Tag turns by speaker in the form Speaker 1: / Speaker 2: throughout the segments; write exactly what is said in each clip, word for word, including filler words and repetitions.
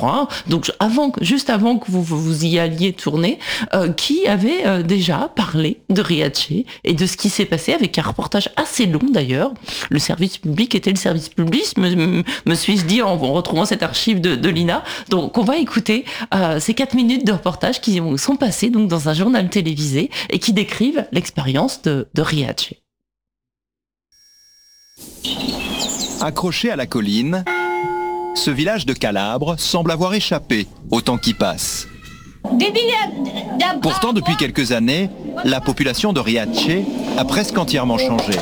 Speaker 1: crois, donc avant, juste avant que vous vous y alliez tourner, euh, qui avait euh, déjà parlé de Riace et de ce qui s'est passé avec un reportage assez long d'ailleurs. Le service public était le service public, me, me, me suis-je dit en, en retrouvant cette archive de, de l'I N A. Donc on va écouter euh, ces quatre minutes de reportage qui sont passées donc dans un journal télévisé et qui décrivent l'expérience de, de Riace.
Speaker 2: Accroché à la colline, ce village de Calabre semble avoir échappé au temps qui passe. Pourtant, depuis quelques années, la population de Riace a presque entièrement changé.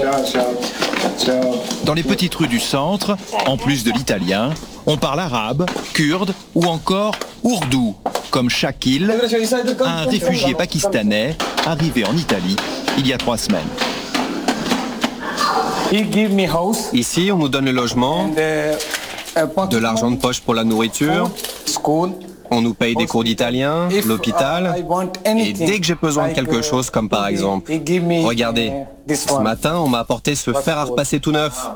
Speaker 2: Dans les petites rues du centre, en plus de l'italien, on parle arabe, kurde ou encore ourdou, comme Shakil, un réfugié pakistanais arrivé en Italie il y a trois semaines.
Speaker 3: Ici, on nous donne le logement, de l'argent de poche pour la nourriture, on nous paye des cours d'italien, l'hôpital, et dès que j'ai besoin de quelque chose, comme par exemple, regardez, ce matin, on m'a apporté ce fer à repasser tout neuf.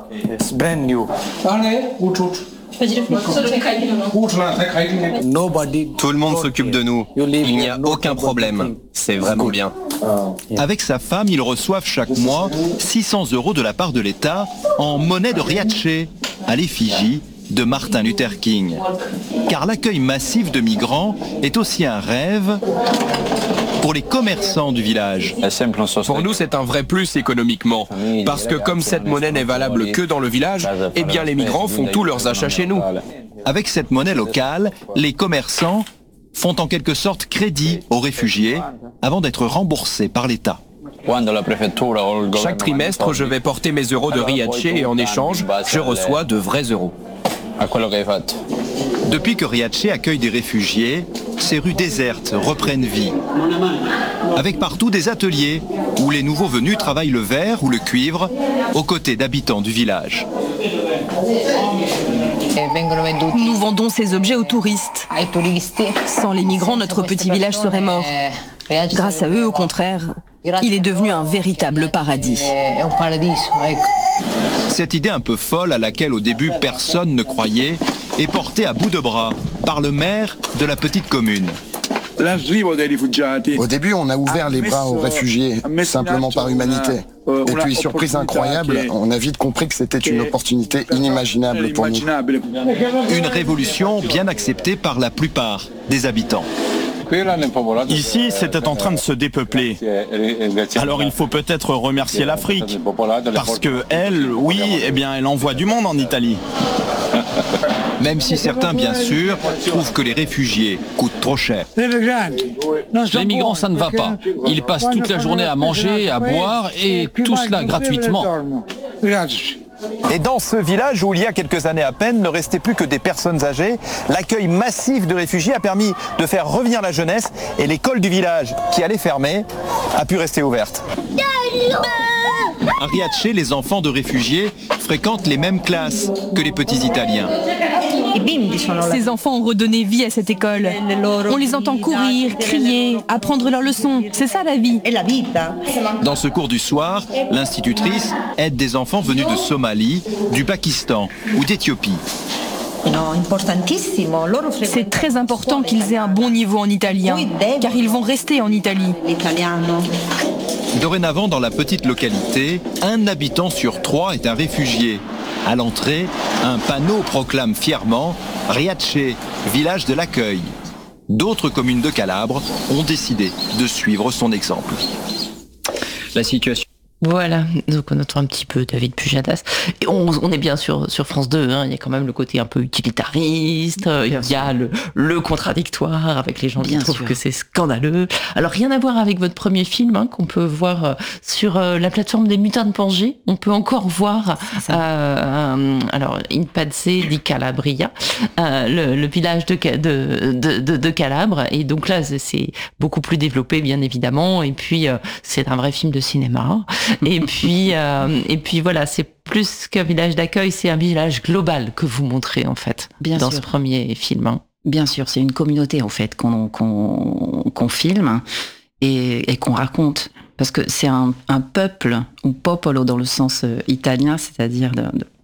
Speaker 3: Tout le monde s'occupe de nous, il n'y a aucun problème, c'est vraiment bien.
Speaker 2: Avec sa femme, ils reçoivent chaque mois six cents euros de la part de l'État en monnaie de Riace, à l'effigie de Martin Luther King. Car l'accueil massif de migrants est aussi un rêve pour les commerçants du village.
Speaker 4: Pour nous, c'est un vrai plus économiquement. Parce que comme cette monnaie n'est valable que dans le village, eh bien les migrants font tous leurs achats chez nous.
Speaker 2: Avec cette monnaie locale, les commerçants font en quelque sorte crédit aux réfugiés avant d'être remboursés par l'État.
Speaker 4: Chaque trimestre, je vais porter mes euros de Riace et en échange, je reçois de vrais euros.
Speaker 2: Depuis que Riace accueille des réfugiés, ces rues désertes reprennent vie. Avec partout des ateliers où les nouveaux venus travaillent le verre ou le cuivre aux côtés d'habitants du village.
Speaker 5: Nous vendons ces objets aux touristes. Sans les migrants, notre petit village serait mort. Grâce à eux, au contraire, il est devenu un véritable paradis.
Speaker 2: Cette idée un peu folle à laquelle au début personne ne croyait est portée à bout de bras par le maire de la petite commune.
Speaker 6: Au début, on a ouvert les bras aux réfugiés, simplement par humanité. Et puis, surprise incroyable, on a vite compris que c'était une opportunité inimaginable pour nous.
Speaker 2: Une révolution bien acceptée par la plupart des habitants.
Speaker 7: Ici, c'était en train de se dépeupler. Alors il faut peut-être remercier l'Afrique, parce que elle, oui, eh bien, elle envoie du monde en Italie.
Speaker 2: Même si certains, bien sûr, trouvent que les réfugiés coûtent trop cher.
Speaker 8: Les migrants, ça ne va pas. Ils passent toute la journée à manger, à boire, et tout cela gratuitement.
Speaker 2: Et dans ce village où il y a quelques années à peine ne restait plus que des personnes âgées, l'accueil massif de réfugiés a permis de faire revenir la jeunesse et l'école du village, qui allait fermer, a pu rester ouverte. À Riace, les enfants de réfugiés fréquentent les mêmes classes que les petits Italiens.
Speaker 5: Ces enfants ont redonné vie à cette école. On les entend courir, crier, apprendre leurs leçons. C'est ça la vie.
Speaker 2: Dans ce cours du soir, l'institutrice aide des enfants venus de Somalie, du Pakistan ou d'Éthiopie.
Speaker 5: C'est très important qu'ils aient un bon niveau en italien, car ils vont rester en Italie.
Speaker 2: Dorénavant, dans la petite localité, un habitant sur trois est un réfugié. À l'entrée, un panneau proclame fièrement « Riace, village de l'accueil ». D'autres communes de Calabre ont décidé de suivre son exemple.
Speaker 1: La situation... Voilà, donc on entend un petit peu David Pujadas. Et on, on est bien sur, sur France deux, hein. Il y a quand même le côté un peu utilitariste, il y a le, le contradictoire avec les gens bien qui trouvent sûr. Que c'est scandaleux. Alors rien à voir avec votre premier film, hein, qu'on peut voir sur la plateforme des Mutins de Pangée. On peut encore voir euh, alors In Pace di Calabria, euh, le, le village de, de, de, de, de Calabre. Et donc là, c'est beaucoup plus développé, bien évidemment. Et puis, euh, c'est un vrai film de cinéma. Et puis, euh, et puis voilà, c'est plus qu'un village d'accueil, c'est un village global que vous montrez en fait Bien dans sûr. Ce premier film. Hein.
Speaker 9: Bien sûr, c'est une communauté en fait qu'on qu'on, qu'on filme et, et qu'on raconte, parce que c'est un, un peuple, ou popolo dans le sens italien, c'est-à-dire de, de,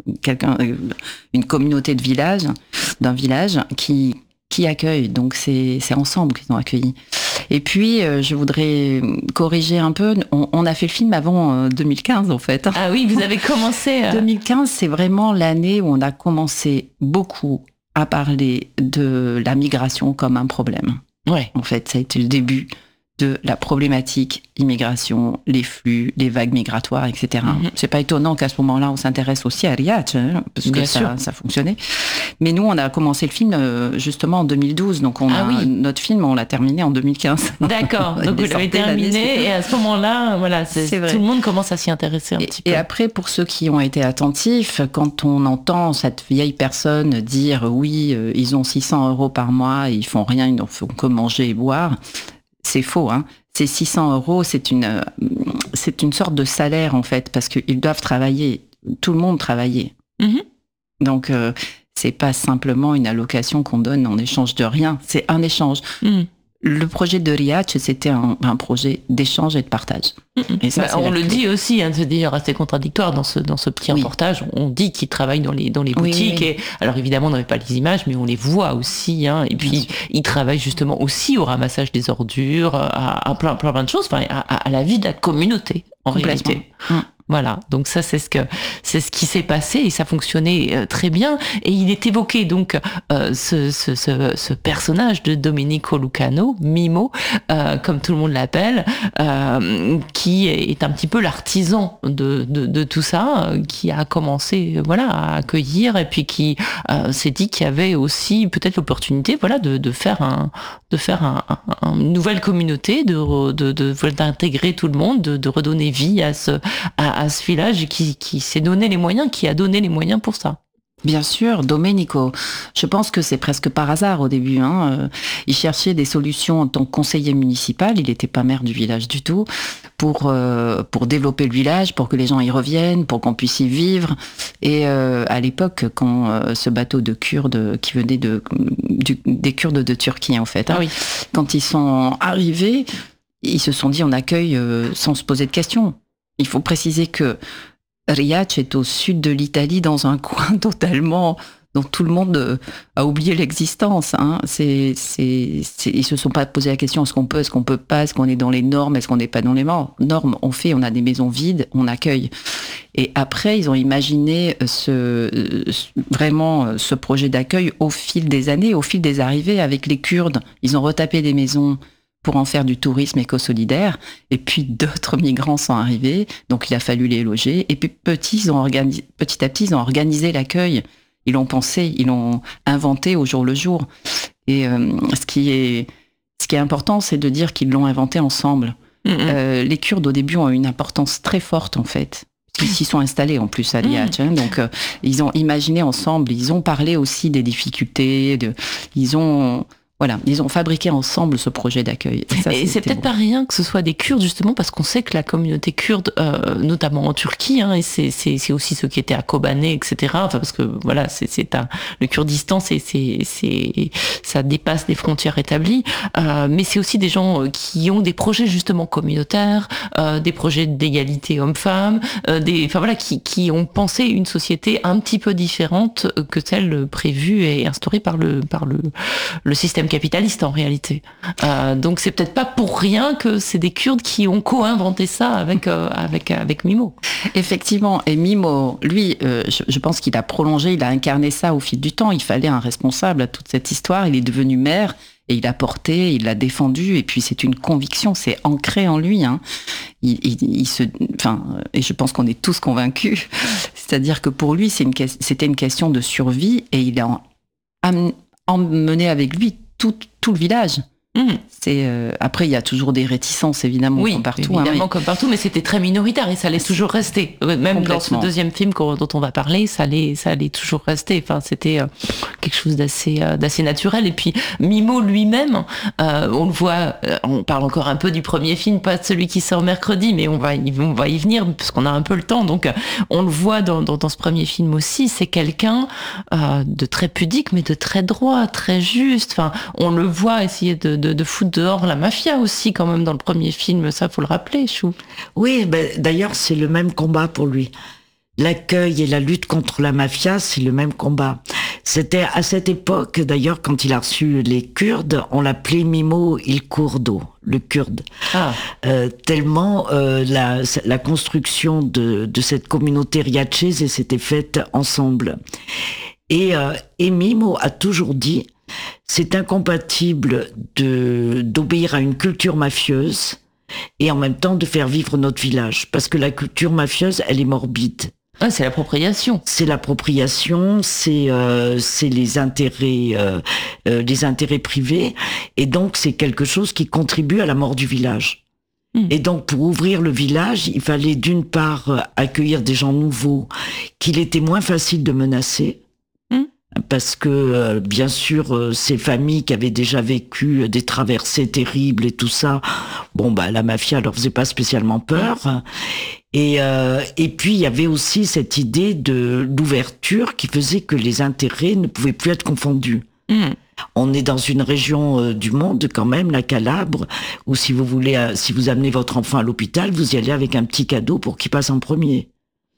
Speaker 9: quelqu'un, une communauté de village, d'un village qui qui accueille. Donc c'est c'est ensemble qu'ils ont accueilli. Et puis euh, je voudrais corriger un peu. On, on a fait le film avant euh, deux mille quinze en fait.
Speaker 1: Ah oui, vous avez commencé. Euh...
Speaker 9: deux mille quinze, c'est vraiment l'année où on a commencé beaucoup à parler de la migration comme un problème.
Speaker 1: Ouais.
Speaker 9: En fait, ça a été le début de la problématique immigration, les flux, les vagues migratoires, et cetera. Mm-hmm. C'est pas étonnant qu'à ce moment-là, on s'intéresse aussi à Riace, hein, parce
Speaker 1: Bien
Speaker 9: que
Speaker 1: sûr.
Speaker 9: ça, ça fonctionnait. Mais nous, on a commencé le film euh, justement en deux mille douze, donc on
Speaker 1: ah
Speaker 9: a,
Speaker 1: oui.
Speaker 9: notre film, on l'a terminé en deux mille quinze.
Speaker 1: D'accord, donc vous l'avez terminé, et à ce moment-là, voilà, c'est, c'est vrai. Tout le monde commence à s'y intéresser un
Speaker 9: et,
Speaker 1: petit peu.
Speaker 9: Et après, pour ceux qui ont été attentifs, quand on entend cette vieille personne dire « oui, euh, ils ont six cents euros par mois, et ils font rien, ils ne font que manger et boire », c'est faux, hein. Ces six cents euros, c'est une, euh, c'est une sorte de salaire, en fait, parce qu'ils doivent travailler. Tout le monde travaillait.
Speaker 1: Mm-hmm.
Speaker 9: Donc, euh, c'est pas simplement une allocation qu'on donne en échange de rien. C'est un échange. Mm. Le projet de Riace, c'était un, un projet d'échange et de partage.
Speaker 1: Mmh. Et ça, bah, on le dit aussi, hein, c'est d'ailleurs assez contradictoire dans ce, dans ce petit oui. reportage. On dit qu'ils travaillent dans les, dans les boutiques. Oui, oui. Et, alors évidemment, on n'avait pas les images, mais on les voit aussi. Hein, et puis, ils travaillent justement aussi au ramassage des ordures, à, à plein, plein, plein de choses, enfin, à, à la vie de la communauté, en réalité. Mmh. Voilà, donc ça c'est ce que c'est ce qui s'est passé et ça fonctionnait euh, très bien. Et il est évoqué donc euh, ce, ce, ce, ce personnage de Domenico Lucano, Mimo, euh, comme tout le monde l'appelle, euh, qui est un petit peu l'artisan de, de, de tout ça, euh, qui a commencé voilà à accueillir et puis qui euh, s'est dit qu'il y avait aussi peut-être l'opportunité voilà de, de faire un de faire un, un, une nouvelle communauté, de, de, de d'intégrer tout le monde, de, de redonner vie à ce à, à ce village qui, qui s'est donné les moyens, qui a donné les moyens pour ça.
Speaker 9: Bien sûr, Domenico. Je pense que c'est presque par hasard au début. Hein. Il cherchait des solutions en tant que conseiller municipal. Il n'était pas maire du village du tout. Pour euh, pour développer le village, pour que les gens y reviennent, pour qu'on puisse y vivre. Et euh, à l'époque, quand euh, ce bateau de Kurdes qui venait de du, des Kurdes de Turquie en fait, hein,
Speaker 1: ah oui.
Speaker 9: quand ils sont arrivés, ils se sont dit on accueille euh, sans se poser de questions. Il faut préciser que Riace est au sud de l'Italie, dans un coin totalement dont tout le monde a oublié l'existence. Hein. C'est, c'est, c'est, ils se sont pas posé la question est-ce qu'on peut, est-ce qu'on peut pas, est-ce qu'on est dans les normes, est-ce qu'on n'est pas dans les normes. On fait, on a des maisons vides, on accueille. Et après, ils ont imaginé ce, vraiment ce projet d'accueil au fil des années, au fil des arrivées avec les Kurdes. Ils ont retapé des maisons pour en faire du tourisme éco-solidaire. Et puis d'autres migrants sont arrivés, donc il a fallu les loger. Et puis petit, ils ont organisé, petit à petit, ils ont organisé l'accueil. Ils l'ont pensé, ils l'ont inventé au jour le jour. Et euh, ce qui est, ce qui est important, c'est de dire qu'ils l'ont inventé ensemble. Mmh. Euh, les Kurdes, au début, ont eu une importance très forte, en fait. Ils s'y sont installés, en plus, à Riace. Mmh. Donc, euh, ils ont imaginé ensemble, ils ont parlé aussi des difficultés, de, ils ont... Voilà, ils ont fabriqué ensemble ce projet d'accueil.
Speaker 1: Et, ça, et c'est peut-être bon. Pas rien que ce soit des Kurdes, justement, parce qu'on sait que la communauté kurde, euh, notamment en Turquie, hein, et c'est, c'est, c'est aussi ceux qui étaient à Kobané, et cetera. Enfin, parce que voilà, c'est, c'est un, le Kurdistan, c'est, c'est, c'est, ça dépasse les frontières établies. Euh, mais c'est aussi des gens qui ont des projets justement communautaires, euh, des projets d'égalité homme-femme, euh, des, enfin voilà, qui, qui ont pensé une société un petit peu différente que celle prévue et instaurée par le, par le, le système capitaliste en réalité. Euh, donc c'est peut-être pas pour rien que c'est des Kurdes qui ont co-inventé ça avec euh, avec avec Mimo.
Speaker 9: Effectivement, et Mimo, lui, euh, je, je pense qu'il a prolongé, il a incarné ça au fil du temps. Il fallait un responsable à toute cette histoire. Il est devenu maire et il a porté, il l'a défendu. Et puis c'est une conviction, c'est ancré en lui. Hein. Il, il, il se, enfin, et je pense qu'on est tous convaincus. C'est-à-dire que pour lui, c'est une, c'était une question de survie et il a emmené avec lui Tout, tout le village. Mmh. C'est, euh, après, il y a toujours des réticences, évidemment,
Speaker 1: oui,
Speaker 9: comme partout.
Speaker 1: Évidemment,
Speaker 9: hein, mais...
Speaker 1: comme partout, mais c'était très minoritaire et ça allait toujours rester. Même dans ce deuxième film dont on va parler, ça allait, ça allait toujours rester. Enfin, c'était euh, quelque chose d'assez, euh, d'assez naturel. Et puis, Mimo lui-même, euh, on le voit, euh, on parle encore un peu du premier film, pas de celui qui sort mercredi, mais on va y, on va y venir parce qu'on a un peu le temps. Donc, on le voit dans, dans, dans ce premier film aussi. C'est quelqu'un euh, de très pudique, mais de très droit, très juste. Enfin, on le voit essayer de, de, de foutre dehors la mafia aussi, quand même, dans le premier film, ça faut le rappeler, Chou.
Speaker 10: Oui, ben, d'ailleurs, c'est le même combat pour lui. l'accueil et la lutte contre la mafia, c'est le même combat. C'était à cette époque, d'ailleurs, quand il a reçu les Kurdes, on l'appelait Mimo il Kurdo, le Kurde. Ah. Euh, tellement euh, la, la construction de, de cette communauté riachese s'était faite ensemble. Et, euh, et Mimo a toujours dit, c'est incompatible de, d'obéir à une culture mafieuse et en même temps de faire vivre notre village. Parce que la culture mafieuse, elle est morbide.
Speaker 1: Ah, c'est l'appropriation.
Speaker 10: C'est l'appropriation, c'est euh, c'est les intérêts euh, euh, les intérêts privés, et donc c'est quelque chose qui contribue à la mort du village. Mmh. Et donc pour ouvrir le village, il fallait d'une part euh, accueillir des gens nouveaux qu'il était moins facile de menacer. Parce que, euh, bien sûr, euh, ces familles qui avaient déjà vécu des traversées terribles et tout ça, bon, bah, la mafia leur faisait pas spécialement peur. Et, euh, et puis, il y avait aussi cette idée de l'ouverture qui faisait que les intérêts ne pouvaient plus être confondus. Mmh. On est dans une région euh, du monde, quand même, la Calabre, où si vous voulez, euh, si vous amenez votre enfant à l'hôpital, vous y allez avec un petit cadeau pour qu'il passe en premier.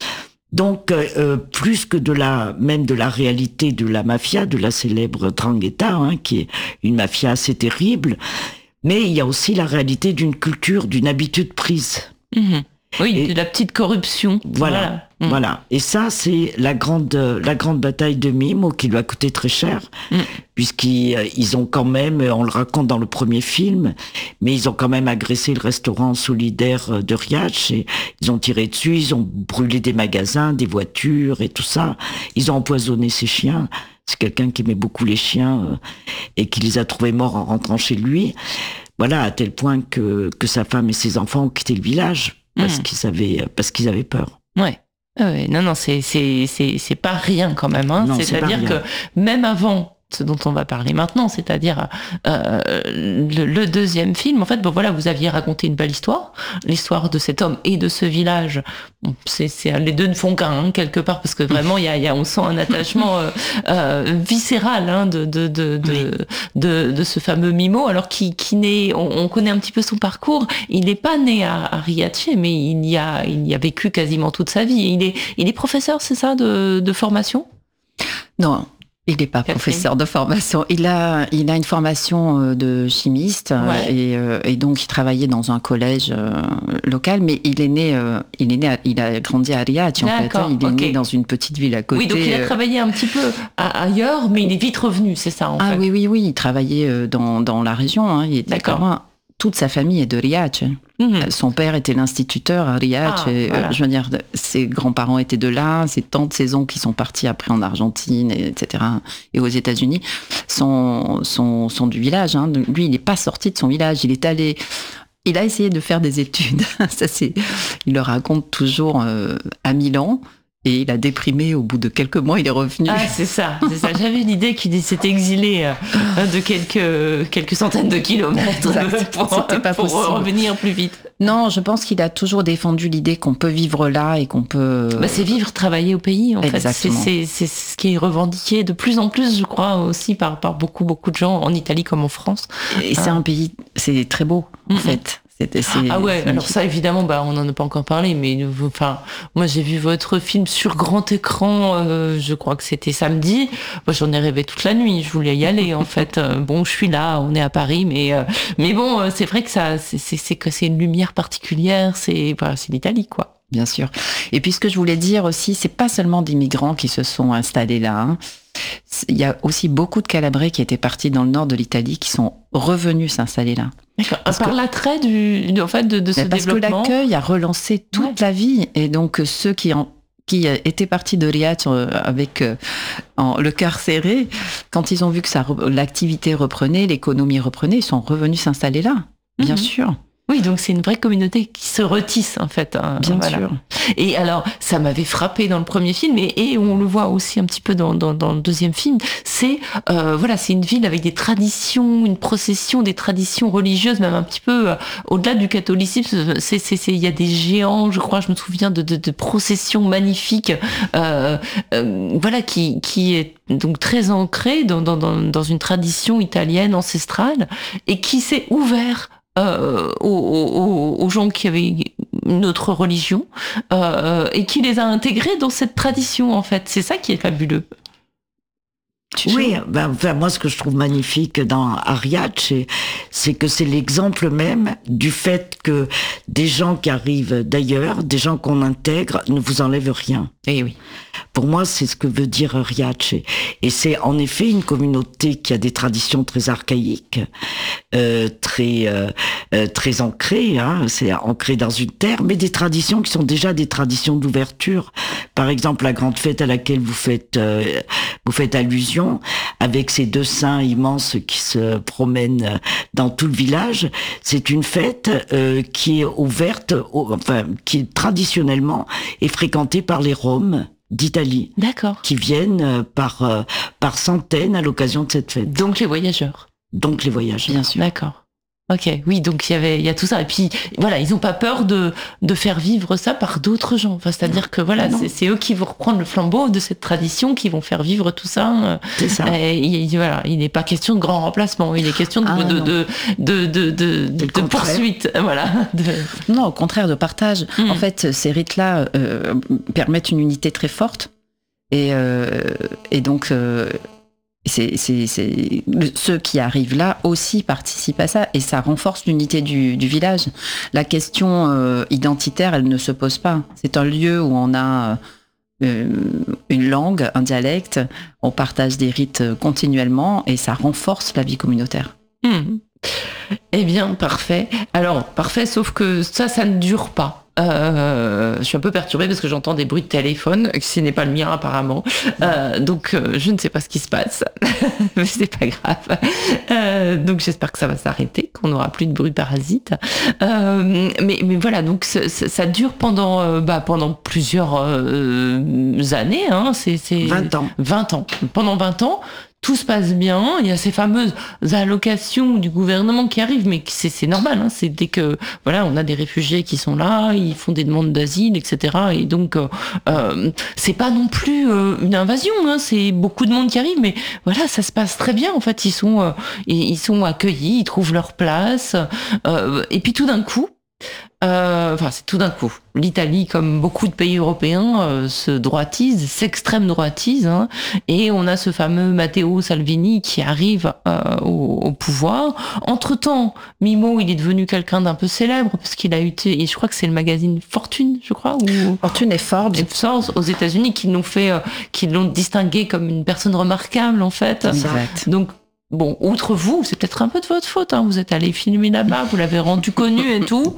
Speaker 10: Donc, euh, plus que de la, même de la réalité de la mafia, de la célèbre Drangheta, hein, qui est une mafia assez terrible, mais il y a aussi la réalité d'une culture, d'une habitude prise.
Speaker 1: Mmh. Oui, et de la petite corruption.
Speaker 10: Voilà, voilà. Mmh. voilà. Et ça, c'est la grande, la grande bataille de Mimo qui lui a coûté très cher, mmh. puisqu'ils ils ont quand même, on le raconte dans le premier film, mais ils ont quand même agressé le restaurant solidaire de Riach, et ils ont tiré dessus, ils ont brûlé des magasins, des voitures et tout ça. Ils ont empoisonné ses chiens. C'est quelqu'un qui aimait beaucoup les chiens euh, et qui les a trouvés morts en rentrant chez lui. Voilà, à tel point que, que sa femme et ses enfants ont quitté le village. Parce mmh. qu'ils avaient, parce qu'ils avaient peur.
Speaker 1: Ouais. ouais. Non, non, c'est, c'est, c'est, c'est pas rien quand même. Hein. Non, c'est-à-dire que même avant ce dont on va parler maintenant, c'est-à-dire euh, le, le deuxième film, en fait, bon voilà, vous aviez raconté une belle histoire, l'histoire de cet homme et de ce village. Bon, c'est, c'est les deux ne font qu'un hein, quelque part, parce que vraiment, il y a, y a, on sent un attachement euh, euh, viscéral hein, de de de, de, oui. de de de ce fameux Mimo, alors qui qui naît, on, on connaît un petit peu son parcours. Il n'est pas né à, à Riace, mais il y a il y a vécu quasiment toute sa vie. Il est il est professeur, c'est ça, de de formation?
Speaker 9: Non. Il n'est pas Catherine. Professeur de formation. Il a, il a une formation de chimiste ouais. et, et donc il travaillait dans un collège local, mais il est né, il est né, à, il a grandi à Riach en fait. Il est okay. né dans une petite ville à côté.
Speaker 1: Oui, donc il a travaillé un petit peu ailleurs, mais il est vite revenu, c'est ça en
Speaker 9: ah,
Speaker 1: fait.
Speaker 9: Ah oui, oui, oui, il travaillait dans dans la région. Hein. Il était D'accord. Loin. Toute sa famille est de Riach. Mmh. Son père était l'instituteur à Riach. Ah, et, voilà. euh, je veux dire, ses grands-parents étaient de là, ses tantes, ses oncles qui sont partis après en Argentine, et, etc. Et aux États-Unis sont, sont, sont du village. Hein. Lui, il n'est pas sorti de son village. Il est allé. Il a essayé de faire des études. Ça, c'est. Il le raconte toujours euh, à Milan. Et il a déprimé au bout de quelques mois, il est revenu.
Speaker 1: Ah, c'est ça, c'est ça. J'avais l'idée qu'il s'était exilé euh, de quelques, quelques centaines de kilomètres exact. pour, C'était pas pour revenir plus vite.
Speaker 9: Non, je pense qu'il a toujours défendu l'idée qu'on peut vivre là et qu'on peut...
Speaker 1: Bah, c'est vivre, travailler au pays, en
Speaker 9: Exactement.
Speaker 1: fait. C'est, c'est, c'est ce qui est revendiqué de plus en plus, je crois, aussi par, par beaucoup, beaucoup de gens, en Italie comme en France.
Speaker 9: Et ah. c'est un pays, c'est très beau, en mm-hmm. fait.
Speaker 1: C'est, c'est, ah ouais, alors ça évidemment, bah on n'en a pas encore parlé, mais enfin, moi j'ai vu votre film sur grand écran, euh, je crois que c'était samedi. Moi j'en ai rêvé toute la nuit, je voulais y aller en fait. Bon, je suis là, on est à Paris, mais euh, mais bon, c'est vrai que ça, c'est, c'est, c'est que c'est une lumière particulière, c'est voilà, c'est l'Italie quoi.
Speaker 9: Bien sûr. Et puis ce que je voulais dire aussi, c'est pas seulement des migrants qui se sont installés là. Hein. Il y a aussi beaucoup de Calabrais qui étaient partis dans le nord de l'Italie qui sont revenus s'installer là.
Speaker 1: D'accord. Parce Par que, l'attrait du, en fait, de, de ce
Speaker 9: parce
Speaker 1: développement.
Speaker 9: Parce que l'accueil a relancé toute ouais. la vie. Et donc, ceux qui, en, qui étaient partis de Riach avec euh, en, le cœur serré, quand ils ont vu que ça, l'activité reprenait, l'économie reprenait, ils sont revenus s'installer là, bien mm-hmm. sûr.
Speaker 1: Oui, donc c'est une vraie communauté qui se retisse en fait. Hein,
Speaker 9: Bien
Speaker 1: voilà.
Speaker 9: sûr.
Speaker 1: Et alors, ça m'avait frappé dans le premier film, et, et on le voit aussi un petit peu dans, dans, dans le deuxième film. C'est euh, voilà, c'est une ville avec des traditions, une procession, des traditions religieuses, même un petit peu euh, au-delà du catholicisme. C'est, c'est, c'est, il y a des géants, je crois, je me souviens de, de, de processions magnifiques, euh, euh, voilà, qui, qui est donc très ancrée dans, dans, dans, dans une tradition italienne ancestrale et qui s'est ouvert. Euh, aux, aux, aux gens qui avaient une autre religion euh, et qui les a intégrés dans cette tradition en fait. C'est ça qui est fabuleux.
Speaker 10: Oui, ben, enfin, moi ce que je trouve magnifique dans Ariadne, c'est que c'est l'exemple même du fait que des gens qui arrivent d'ailleurs, des gens qu'on intègre, ne vous enlèvent rien.
Speaker 1: Et oui.
Speaker 10: Pour moi, c'est ce que veut dire Riace. Et c'est en effet une communauté qui a des traditions très archaïques, euh, très euh, euh, très ancrées, hein, c'est ancré dans une terre, mais des traditions qui sont déjà des traditions d'ouverture. Par exemple, la grande fête à laquelle vous faites euh, vous faites allusion, avec ces deux saints immenses qui se promènent dans tout le village, c'est une fête euh, qui est ouverte, au, enfin qui traditionnellement est fréquentée par les Roms d'Italie.
Speaker 1: D'accord.
Speaker 10: Qui viennent par, euh, par centaines à l'occasion de cette fête.
Speaker 1: Donc les voyageurs.
Speaker 10: Donc les voyageurs.
Speaker 1: Bien sûr. D'accord. Ok, oui, donc il y avait, il y a tout ça. Et puis, voilà, ils n'ont pas peur de, de faire vivre ça par d'autres gens. Enfin, c'est-à-dire que voilà, c'est, c'est eux qui vont reprendre le flambeau de cette tradition, qui vont faire vivre tout ça.
Speaker 10: C'est ça.
Speaker 1: Et, il, voilà, il n'est pas question de grand remplacement, il est question de,
Speaker 9: ah,
Speaker 1: de, de, de, de, de, de, de poursuite. Voilà. De...
Speaker 9: Non, au contraire, de partage. Mmh. En fait, ces rites-là euh, permettent une unité très forte. Et, euh, et donc... Euh, C'est, c'est, c'est, ceux qui arrivent là aussi participent à ça et ça renforce l'unité du, du village. La question euh, identitaire, elle ne se pose pas. C'est un lieu où on a euh, une langue, un dialecte, on partage des rites continuellement et ça renforce la vie communautaire.
Speaker 1: Mmh. Eh bien, parfait. Alors, parfait, sauf que ça, ça ne dure pas. Euh, je suis un peu perturbée parce que j'entends des bruits de téléphone, ce n'est pas le mien apparemment. Euh, donc euh, je ne sais pas ce qui se passe, mais c'est pas grave. Euh, donc j'espère que ça va s'arrêter, qu'on n'aura plus de bruit parasite. Euh, mais, mais voilà, donc ça, ça dure pendant, euh, bah, pendant plusieurs euh, années. Hein, c'est, c'est
Speaker 10: vingt ans.
Speaker 1: vingt ans. Pendant vingt ans. Tout se passe bien, il y a ces fameuses allocations du gouvernement qui arrivent, mais c'est, c'est normal, hein, c'est dès que voilà, on a des réfugiés qui sont là, ils font des demandes d'asile, et cetera. Et donc euh, euh, c'est pas non plus euh, une invasion, hein, c'est beaucoup de monde qui arrive, mais voilà, ça se passe très bien. En fait, ils sont euh, ils sont accueillis, ils trouvent leur place, euh, et puis tout d'un coup. Euh, enfin, c'est tout d'un coup. L'Italie, comme beaucoup de pays européens, euh, se droitise, s'extrême droitise, hein, et on a ce fameux Matteo Salvini qui arrive euh, au, au pouvoir. Entre-temps, Mimo, il est devenu quelqu'un d'un peu célèbre parce qu'il a eu, et je crois que c'est le magazine Fortune, je crois, ou
Speaker 9: Fortune et Forbes,
Speaker 1: et Forbes aux États-Unis qui l'ont fait, euh, qui l'ont distingué comme une personne remarquable en fait.
Speaker 9: Exact.
Speaker 1: Donc bon, outre vous, c'est peut-être un peu de votre faute, hein. Vous êtes allé filmer là-bas, vous l'avez rendu connu et tout,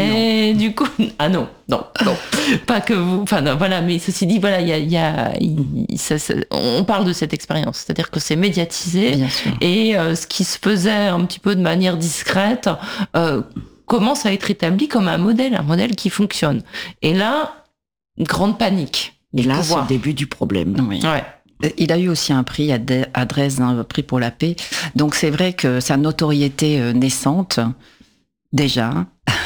Speaker 1: et du coup, ah non, non, non, pas que vous, enfin non, voilà, mais ceci dit, voilà, il y a, il y a, il, ça, ça, on parle de cette expérience, c'est-à-dire que c'est médiatisé, et euh, ce qui se faisait un petit peu de manière discrète euh, commence à être établi comme un modèle, un modèle qui fonctionne. Et là, une grande panique.
Speaker 10: Et là, c'est le début du problème.
Speaker 9: Oui. Ouais. Il a eu aussi un prix à Dresde, un prix pour la paix. Donc c'est vrai que sa notoriété naissante, déjà,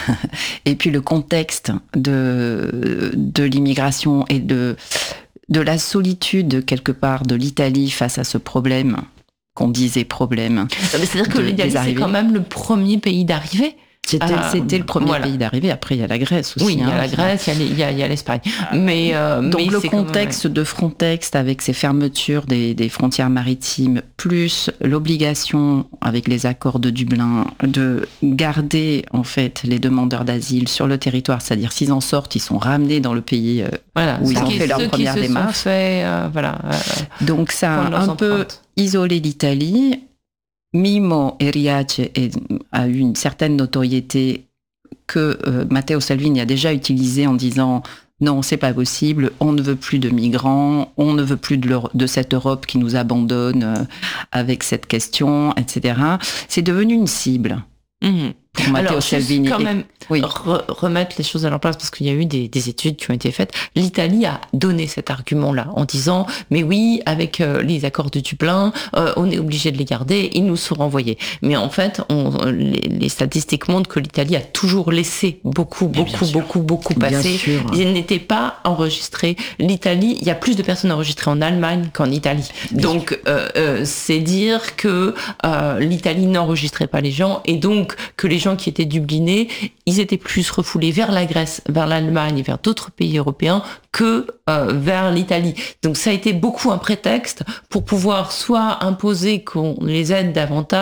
Speaker 9: et puis le contexte de, de l'immigration et de, de la solitude, quelque part, de l'Italie face à ce problème, qu'on disait problème.
Speaker 1: C'est-à-dire que l'Italie, c'est quand même le premier pays d'arrivée.
Speaker 9: C'était, ah, c'était le premier voilà. pays d'arrivée. Après, il y a la Grèce aussi.
Speaker 1: Oui, il y a
Speaker 9: hein,
Speaker 1: la Grèce, il y a, il y a l'Espagne. Mais euh,
Speaker 9: donc
Speaker 1: mais
Speaker 9: le
Speaker 1: c'est
Speaker 9: contexte même... de Frontex avec ses fermetures des, des frontières maritimes, plus l'obligation avec les accords de Dublin de garder en fait les demandeurs d'asile sur le territoire, c'est-à-dire s'ils en sortent, ils sont ramenés dans le pays euh,
Speaker 1: voilà,
Speaker 9: où ils ont
Speaker 1: qui,
Speaker 9: fait leur première démarche.
Speaker 1: Fait, euh, voilà. Euh,
Speaker 9: donc ça a un peu isolé l'Italie. Mimo e Riace a eu une certaine notoriété que euh, Matteo Salvini a déjà utilisée en disant non, c'est pas possible, on ne veut plus de migrants, on ne veut plus de, de cette Europe qui nous abandonne euh, avec cette question, et cetera. C'est devenu une cible. Mmh. Pour Matteo
Speaker 1: Alors,
Speaker 9: Salvini.
Speaker 1: Quand même
Speaker 9: oui.
Speaker 1: re- remettre les choses à leur place parce qu'il y a eu des, des études qui ont été faites. L'Italie a donné cet argument-là en disant mais oui, avec euh, les accords de Dublin, euh, on est obligé de les garder, ils nous sont renvoyés. Mais en fait, on, les, les statistiques montrent que l'Italie a toujours laissé beaucoup, mais beaucoup, beaucoup, beaucoup passer. Ils n'étaient pas enregistrés. L'Italie, il y a plus de personnes enregistrées en Allemagne qu'en Italie. Bien donc, euh, euh, c'est dire que euh, l'Italie n'enregistrait pas les gens et donc que les gens qui étaient dublinés, ils étaient plus refoulés vers la Grèce, vers l'Allemagne et vers d'autres pays européens que euh, vers l'Italie. Donc ça a été beaucoup un prétexte pour pouvoir soit imposer qu'on les aide davantage,